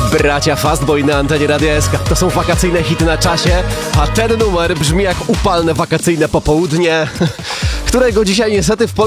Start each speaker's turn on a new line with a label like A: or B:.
A: Bracia Fastboy na antenie Radia SK. To są wakacyjne hity na czasie, a ten numer brzmi jak upalne wakacyjne popołudnie, którego dzisiaj niestety w Polsce